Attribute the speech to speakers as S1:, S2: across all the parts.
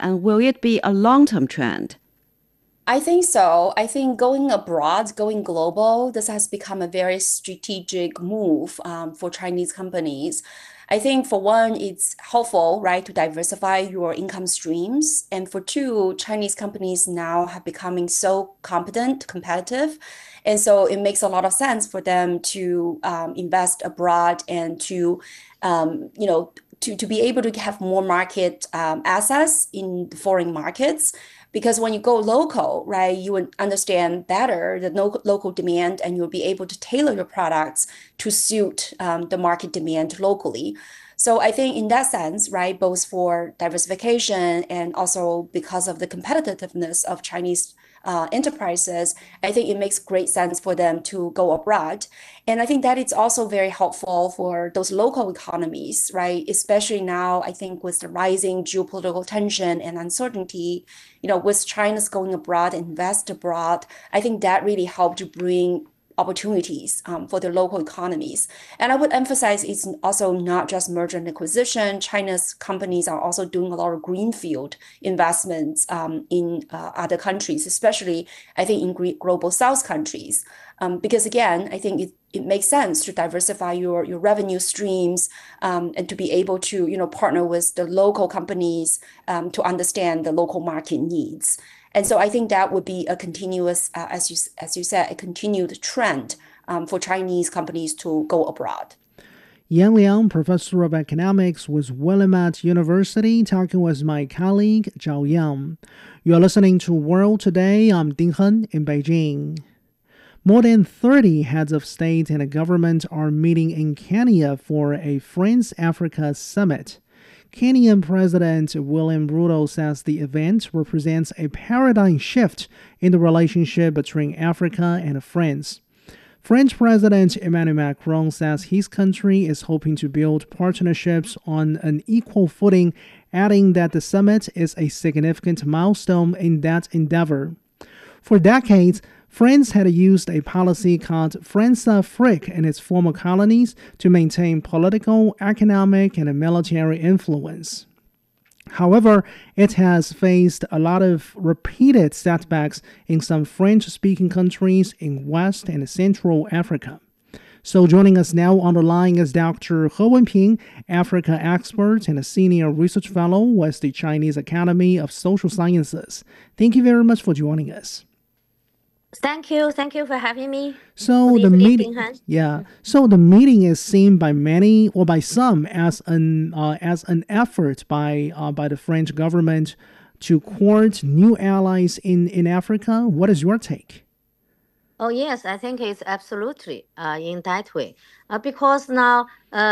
S1: and will it be a long-term trend?
S2: I think so. I think going abroad, going global, this has become a very strategic move for Chinese companies. I think for one, it's helpful, right, to diversify your income streams. And for two, Chinese companies now have becoming so competent, competitive. And so it makes a lot of sense for them to invest abroad and to be able to have more market access in the foreign markets. Because when you go local, right, you would understand better the local demand and you'll be able to tailor your products to suit the market demand locally. So I think in that sense, right, both for diversification and also because of the competitiveness of Chinese enterprises, I think it makes great sense for them to go abroad. And I think that it's also very helpful for those local economies, right? Especially now, I think with the rising geopolitical tension and uncertainty, with China's going abroad, invest abroad, I think that really helped to bring opportunities for their local economies. And I would emphasize it's also not just merger and acquisition. China's companies are also doing a lot of greenfield investments in other countries, especially I think in global South countries. Because again, I think it makes sense to diversify your revenue streams and to be able to partner with the local companies to understand the local market needs. And so I think that would be a continuous, as you said, a continued trend for Chinese companies to go abroad.
S3: Yan Liang, professor of economics with Willamette University, talking with my colleague Zhao Yang. You are listening to World Today. I'm Ding Hen in Beijing. More than 30 heads of state and government are meeting in Kenya for a France-Africa summit. Kenyan President William Ruto says the event represents a paradigm shift in the relationship between Africa and France. French President Emmanuel Macron says his country is hoping to build partnerships on an equal footing, adding that the summit is a significant milestone in that endeavor. For decades, France had used a policy called France-Afrique in its former colonies to maintain political, economic, and military influence. However, it has faced a lot of repeated setbacks in some French-speaking countries in West and Central Africa. So joining us now on the line is Dr. He Wenping, Africa expert and a senior research fellow with the Chinese Academy of Social Sciences. Thank you very much for joining us.
S4: Thank you. Thank you for having me.
S3: So the meeting, yeah. So the meeting is seen by many or by some as an effort by the French government to court new allies in Africa. What is your take?
S4: Oh, yes, I think it's absolutely in that way. Because now,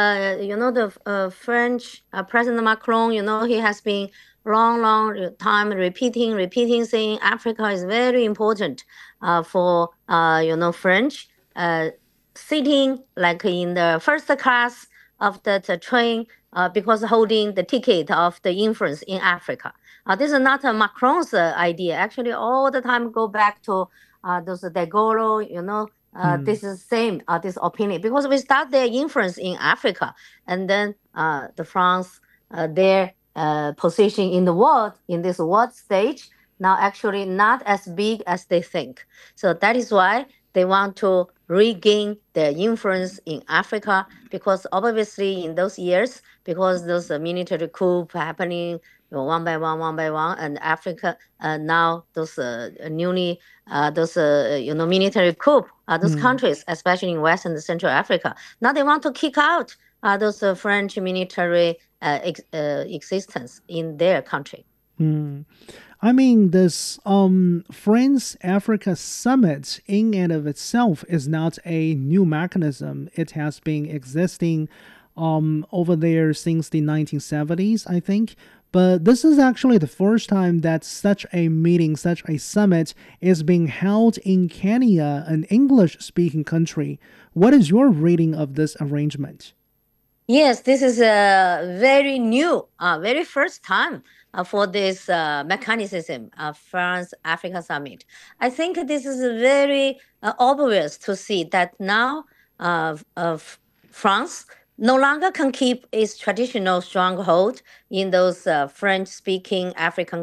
S4: the French President Macron, he has been long time repeating saying Africa is very important for, French sitting like in the first class of the train because holding the ticket of the influence in Africa. This is not Macron's idea. Actually, all the time go back to those de Gaulle, this is same, this opinion, because we start their influence in Africa, and then the France, their position in the world, in this world stage, now actually not as big as they think. So that is why they want to regain their influence in Africa, because obviously in those years, because those military coup happening one by one, and Africa now those newly those military coup those countries, especially in West and Central Africa, now they want to kick out those French military existence in their country.
S3: I mean, this France-Africa summit in and of itself is not a new mechanism. It has been existing over there since the 1970s, I think. But this is actually the first time that such a meeting, such a summit is being held in Kenya, an English-speaking country. What is your reading of this arrangement?
S4: Yes, this is a very new, very first time for this mechanism of France-Africa Summit. I think this is very obvious to see that now France no longer can keep its traditional stronghold in those French-speaking African